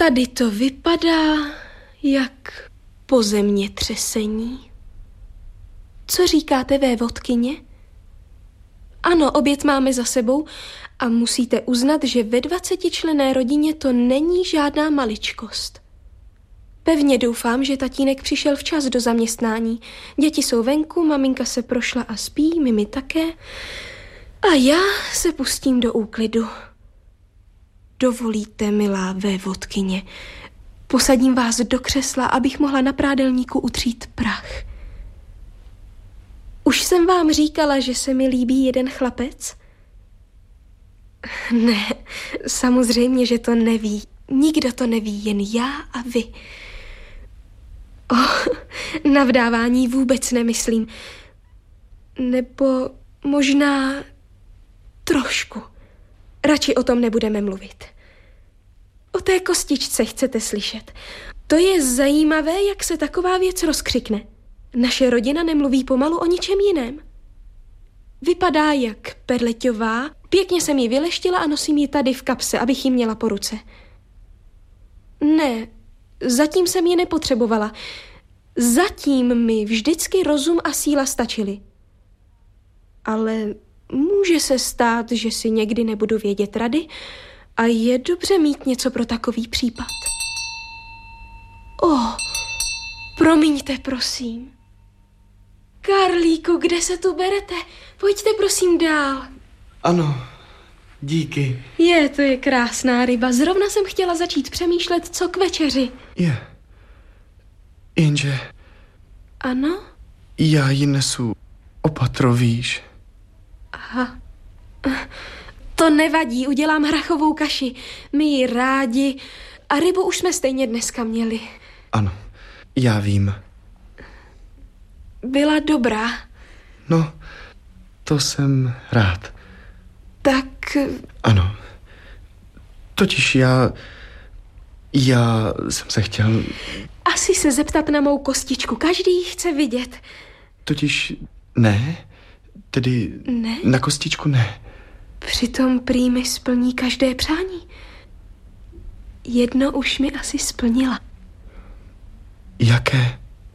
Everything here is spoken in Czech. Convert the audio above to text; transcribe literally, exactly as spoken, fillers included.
Tady to vypadá jak po zemětřesení. Co říkáte, vévodkyně? Ano, oběd máme za sebou a musíte uznat, že ve dvacetičlenné rodině to není žádná maličkost. Pevně doufám, že tatínek přišel včas do zaměstnání. Děti jsou venku, maminka se prošla a spí, Mimi také. A já se pustím do úklidu. Dovolíte, milá vévodkyně, posadím vás do křesla, abych mohla na prádelníku utřít prach. Už jsem vám říkala, že se mi líbí jeden chlapec? Ne, samozřejmě, že to neví. Nikdo to neví, jen já a vy. Oh, na vdávání vůbec nemyslím. Nebo možná trošku. Radši o tom nebudeme mluvit. O té kostičce chcete slyšet. To je zajímavé, jak se taková věc rozkřikne. Naše rodina nemluví pomalu o ničem jiném. Vypadá jak perleťová, pěkně jsem ji vyleštila a nosím ji tady v kapse, abych ji měla po ruce. Ne, zatím jsem ji nepotřebovala. Zatím mi vždycky rozum a síla stačily. Ale může se stát, že si někdy nebudu vědět rady a je dobře mít něco pro takový případ. Oh, promiňte, prosím. Karlíku, kde se tu berete? Pojďte prosím dál. Ano, díky. Je, to je krásná ryba. Zrovna jsem chtěla začít přemýšlet, co k večeři. Je. Jenže... Ano? Já ji nesu opatro, víš. Aha. To nevadí, udělám hrachovou kaši. My ji rádi a rybu už jsme stejně dneska měli. Ano, já vím. Byla dobrá. No, to jsem rád. Tak... Ano. Totiž já... Já jsem se chtěl... Asi se zeptat na mou kostičku. Každý ji chce vidět. Totiž ne. Tedy... Ne? Na kostičku ne. Přitom prý mi splní každé přání. Jedno už mi asi splnila. Jaké?